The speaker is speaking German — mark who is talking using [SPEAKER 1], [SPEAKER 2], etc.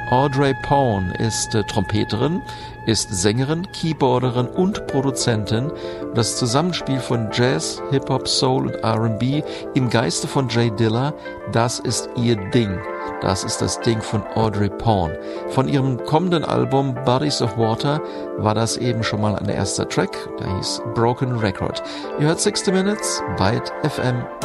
[SPEAKER 1] Audrey Pone ist Trompeterin, ist Sängerin, Keyboarderin und Produzentin. Das Zusammenspiel von Jazz, Hip-Hop, Soul und R&B im Geiste von Jay Dilla, das ist ihr Ding. Das ist das Ding von Audrey Pone. Von ihrem kommenden Album Bodies of Water war das eben schon mal ein erster Track. Der hieß Broken Record. Ihr hört 60 Minutes, Byte FM.